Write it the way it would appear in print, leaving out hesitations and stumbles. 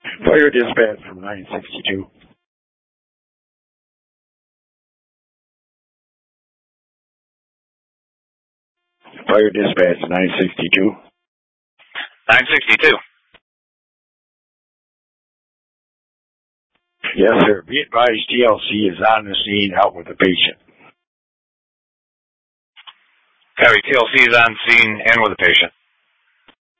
Fire dispatch from 962. Fire dispatch 962. 962. Yes, sir. Be advised, TLC is on the scene out with the patient. Copy, TLC is on scene and with the patient.